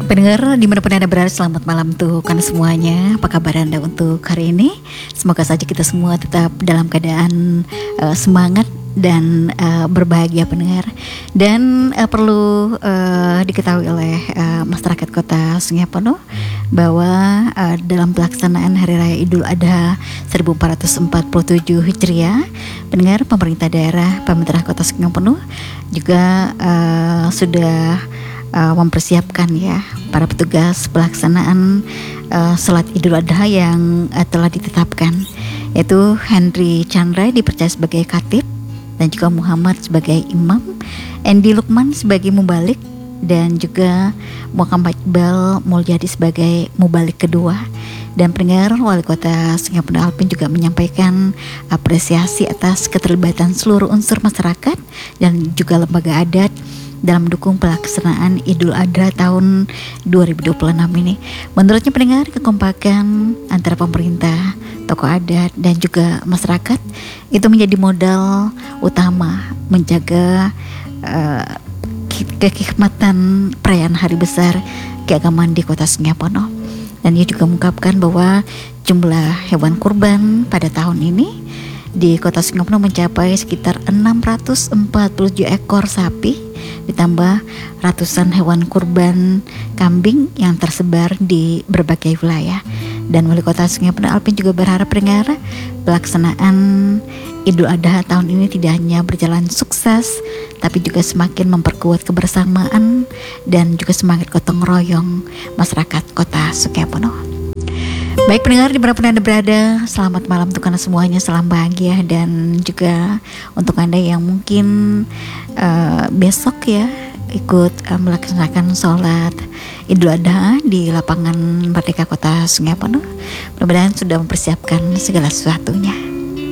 Pendengar dimanapun Anda berada, selamat malam untuk kan semuanya. Apa kabar Anda untuk hari ini? Semoga saja kita semua tetap dalam keadaan semangat dan berbahagia pendengar. Dan perlu diketahui oleh masyarakat kota Sungai Penuh bahwa dalam pelaksanaan Hari Raya Idul Adha 1447 Hijriah, pendengar, pemerintah daerah Pemerintah Kota Sungai Penuh juga sudah mempersiapkan ya para petugas pelaksanaan sholat Idul Adha yang telah ditetapkan, yaitu Henry Chandra dipercaya sebagai khatib dan juga Muhammad sebagai imam, Endi Lukman sebagai mubalik, dan juga Muhammad Iqbal Mulyadi sebagai mubalik kedua. Dan pendengar, Wali Kota Sungai Penuh Alpin juga menyampaikan apresiasi atas keterlibatan seluruh unsur masyarakat dan juga lembaga adat dalam mendukung pelaksanaan Idul Adha tahun 2026 ini. Menurutnya pendengar, kekompakan antara pemerintah, tokoh adat dan juga masyarakat itu menjadi modal utama menjaga kehikmatan perayaan hari besar keagamaan di Kota Sungai Penuh. Dan ia juga mengungkapkan bahwa jumlah hewan kurban pada tahun ini di Kota Sungai Penuh mencapai sekitar 647 ekor sapi, ditambah ratusan hewan kurban kambing yang tersebar di berbagai wilayah. Dan Wali Kota Sungai Penuh Alpin juga berharap pendengar pelaksanaan Idul Adha tahun ini tidak hanya berjalan sukses, tapi juga semakin memperkuat kebersamaan dan juga semangat gotong royong masyarakat Kota Sungai Penuh. Baik pendengar dimanapun Anda berada, selamat malam untuk Anda semuanya, salam bahagia. Dan juga untuk Anda yang mungkin besok ya ikut melaksanakan sholat Idul Adha di lapangan Merdeka Kota Sungai Penuh, mudah-mudahan sudah mempersiapkan segala sesuatunya.